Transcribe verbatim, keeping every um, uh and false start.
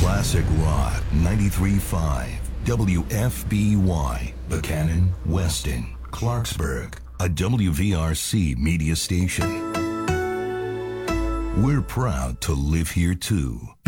Classic Rock ninety-three point five W F B Y, Buchanan, Weston, Clarksburg, a W V R C media station. We're proud to live here too.